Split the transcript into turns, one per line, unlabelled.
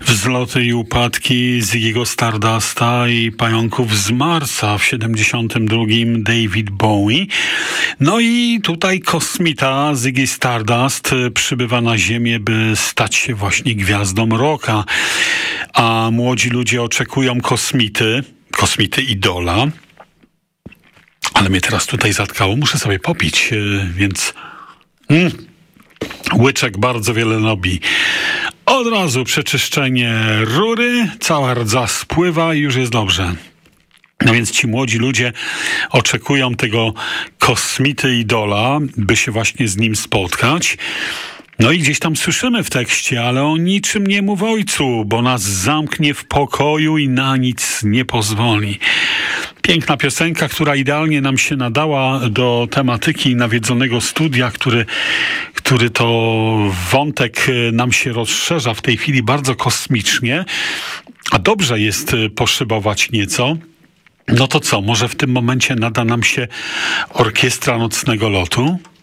Wzloty i upadki Ziggy'ego Stardusta i Pająków z Marsa w 72 David Bowie. No i tutaj kosmita Ziggy Stardust przybywa na Ziemię, by stać się właśnie gwiazdą rocka. A młodzi ludzie oczekują kosmity idola. Ale mnie teraz tutaj zatkało. Muszę sobie popić, więc... Łyczek bardzo wiele robi. Od razu przeczyszczenie rury, cała rdza spływa i już jest dobrze. No więc ci młodzi ludzie oczekują tego kosmity idola, by się właśnie z nim spotkać. No i gdzieś tam słyszymy w tekście, ale o niczym nie mów ojcu, bo nas zamknie w pokoju i na nic nie pozwoli. Piękna piosenka, która idealnie nam się nadała do tematyki nawiedzonego studia, który to wątek nam się rozszerza w tej chwili bardzo kosmicznie, a dobrze jest poszybować nieco. No to co, może w tym momencie nada nam się orkiestra nocnego lotu?